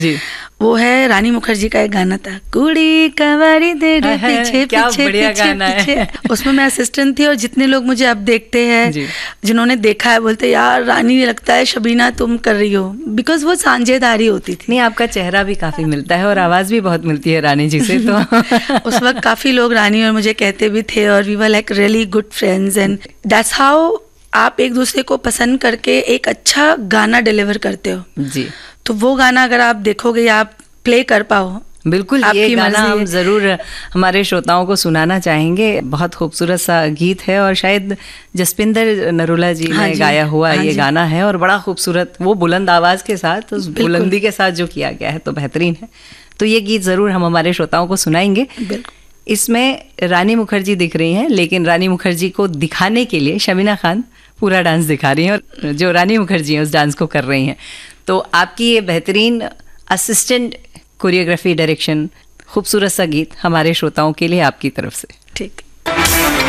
जी। वो है रानी मुखर्जी का एक गाना था, कुड़ी कवारी दे रे पीछे क्या पीछे बढ़िया पीछे गाना है। पीछे। उसमें मैं असिस्टेंट थी और जितने लोग मुझे अब देखते हैं, जी। जिन्होंने देखा है, बोलते यार रानी लगता है शबीना तुम कर रही हो, बिकॉज वो सांझेदारी होती थी। नहीं, आपका चेहरा भी काफी मिलता है और आवाज भी बहुत मिलती है रानी जी से तो उस वक्त काफी लोग रानी और मुझे कहते भी थे और we were like really good friends and that's how आप एक दूसरे को पसंद करके एक अच्छा गाना डिलीवर करते हो। जी। तो वो गाना अगर आप देखोगे या आप प्ले कर पाओ, बिल्कुल, ये गाना हम ज़रूर हमारे श्रोताओं को सुनाना चाहेंगे। बहुत खूबसूरत सा गीत है और शायद जसपिंदर नरूला जी ने गाया हुआ ये गाना है और बड़ा खूबसूरत, वो बुलंद आवाज़ के साथ, उस बुलंदी के साथ जो किया गया है तो बेहतरीन है। तो ये गीत ज़रूर हम हमारे श्रोताओं को सुनाएंगे। इसमें रानी मुखर्जी दिख रही हैं, लेकिन रानी मुखर्जी को दिखाने के लिए शबीना खान पूरा डांस दिखा रही हैं और जो रानी मुखर्जी हैं उस डांस को कर रही हैं। तो आपकी ये बेहतरीन असिस्टेंट कोरियोग्राफी, डायरेक्शन, खूबसूरत सा गीत हमारे श्रोताओं के लिए आपकी तरफ से। ठीक।